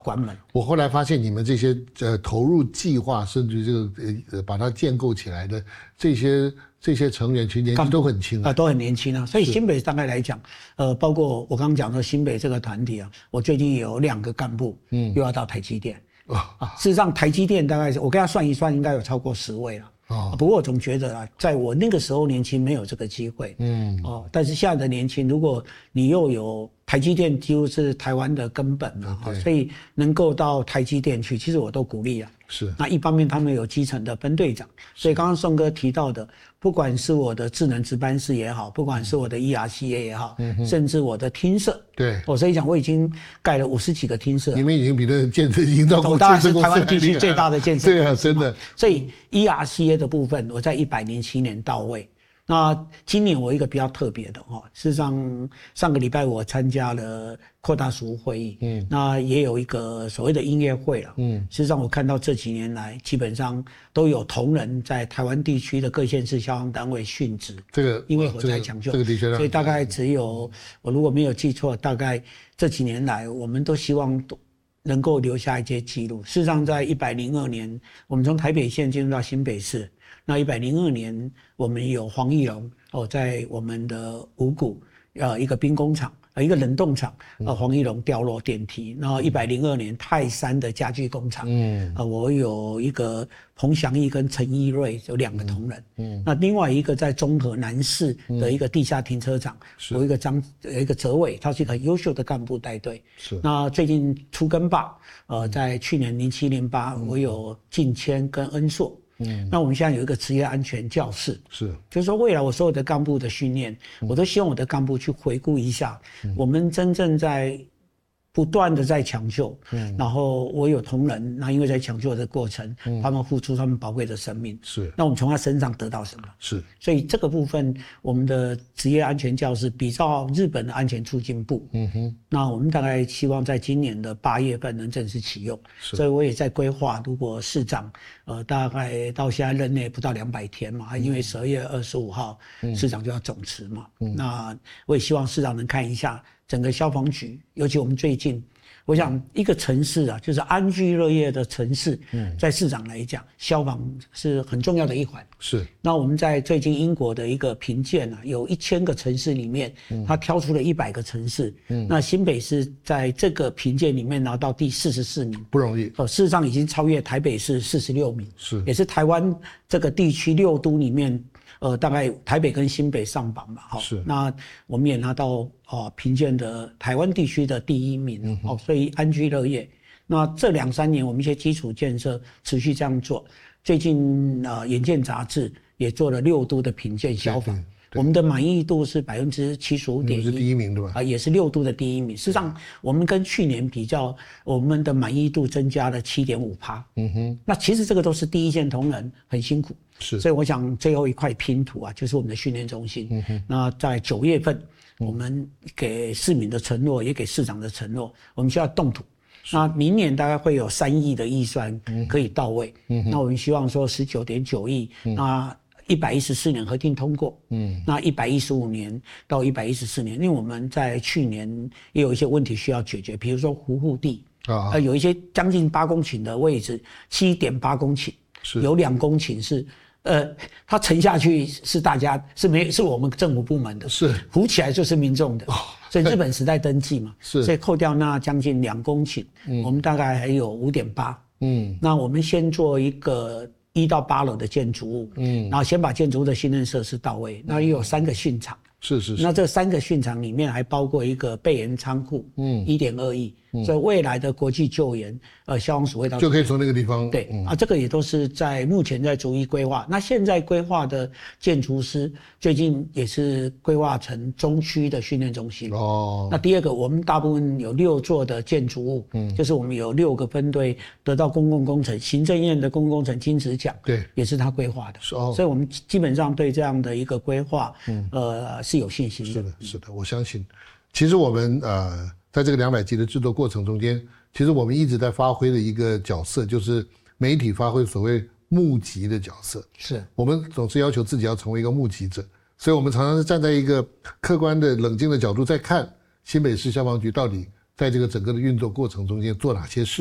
关门。 我后来发现你们这些投入计划，甚至这个把它建构起来的这些成员，其实年纪都很轻都很年轻啊。所以新北大概来讲，包括我刚刚讲的新北这个团体啊，我最近有2个干部，又要到台积电。事实上，台积电大概我跟他算一算，应该有超过10位了。不过我总觉得啊，在我那个时候年轻没有这个机会。但是现在的年轻，如果你又有台积电，几乎是台湾的根本嘛，所以能够到台积电去，其实我都鼓励啊。 是。 那一方面他们有基层的分队长，所以刚刚宋哥提到的，不管是我的智能值班室也好，不管是我的 ERCA 也好，甚至我的厅舍， 对， 所以讲我已经盖了50几个厅舍。 你们已经比那建设已经到过当然是台湾地区最大的建设。 对啊，真的。 所以 ERCA 的部分，我在107年到位。那今年我一个比较特别的事实上上个礼拜我参加了扩大俗会议，那也有一个所谓的音乐会了，事实上我看到这几年来基本上都有同仁在台湾地区的各县市消防单位殉职， 这个因为火灾抢救， 这个的确， 所以大概只有我如果没有记错，大概这几年来我们都希望能够留下一些记录。事实上在102年我们从台北县进入到新北市，那102年我们有黄义龙在我们的五股一个兵工厂一个冷冻厂黄义龙掉落电梯。然后102年泰山的家具工厂，我有一个彭祥义跟陈一瑞有2个同仁，那另外一个在中和南市的一个地下停车场，有一个哲伟，他是一个很优秀的干部带队。 是。那最近出更霸在去年07、08我有进谦跟恩硕。那我们现在有一个职业安全教室， 是， 就是说未来我所有的干部的训练，我都希望我的干部去回顾一下，我们真正在不断的在抢救，然后我有同仁，那因为在抢救的过程，他们付出他们宝贵的生命， 是， 那我们从他身上得到什么？ 是， 所以这个部分，我们的职业安全教室比照日本的安全促进部，那我们大概希望在今年的8月份能正式启用，所以我也在规划，如果市长大概到现在任内不到200天嘛，因为12月25号市长就要总辞嘛，那我也希望市长能看一下整个消防局，尤其我们最近，我想一个城市啊，就是安居乐业的城市，在市长来讲，消防是很重要的一环。 是。 那我们在最近英国的一个评鉴啊，有1000个城市里面，他挑出了100个城市，那新北市在这个评鉴里面拿到第44名， 不容易。 事实上已经超越台北市46名， 是， 也是台湾这个地区6都里面。大概台北跟新北上榜吧， 是。 那我们也拿到评鉴的台湾地区的第1名，所以安居乐业。那这2、3年我们一些基础建设持续这样做。最近眼见杂志也做了6都的评鉴消防，我们的满意度是75.1%， 是第1名对吧？ 也是6都的第1名。事实上，我们跟去年比较，我们的满意度增加了7.5%。那其实这个都是第一线同仁很辛苦。 是， 所以我想最后一块拼图啊，就是我们的训练中心。那在9月份，我们给市民的承诺，也给市长的承诺，我们需要动土。那明年大概会有3亿的预算可以到位。那我们希望说19.9亿，那114年核定通过。那115年到114年，因为我们在去年也有一些问题需要解决，比如说湖户地有一些将近8公顷的位置，7.8公顷，有2公顷是。它沉下去是大家是我们政府部门的， 是浮起来就是民众的，所以日本时代登记嘛， 是， 所以扣掉那将近2公顷，我们大概还有5.8，那我们先做一个1到8楼的建筑物，然后先把建筑物的训练设施到位，那又有3个训场， 是， 那这3个训场里面还包括一个备援仓库，1.2亿。所以未来的国际救援，消防署会到就可以从那个地方。 对，这个也都是在目前在逐一规划。那现在规划的建筑师最近也是规划成中区的训练中心。那第二个，我们大部分有6座的建筑物，就是我们有6个分队得到公共工程行政院的公共工程金质奖， 对， 也是他规划的。所以我们基本上对这样的一个规划，是有信心的。 是的，我相信。其实我们在这个200集的制作过程中间，其实我们一直在发挥的一个角色，就是媒体发挥所谓目击的角色。 是， 我们总是要求自己要成为一个目击者，所以我们常常是站在一个客观的、冷静的角度在看新北市消防局到底在这个整个的运作过程中间做哪些事。